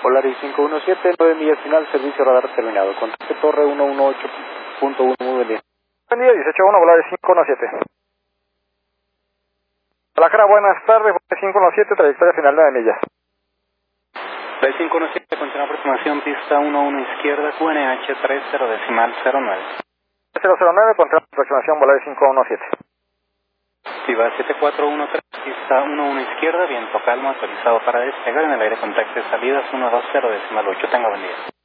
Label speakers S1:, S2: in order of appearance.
S1: Polaris 517, 9 millas final, servicio radar terminado. Contacto Torre 118.1, muy buen día.
S2: Buen día, 18-1, Polaris 517. Guadalajara, buenas tardes, Polaris 517, trayectoria final 9 millas.
S1: Polaris 517, continúa aproximación, pista 11 izquierda, QNH 30.09.
S2: 009, contra aproximación, Polaris 517.
S1: Viva 7413, pista 11 izquierda, viento calmo, autorizado para despegar en el aire, contacto de salidas 120.8, tenga buen día.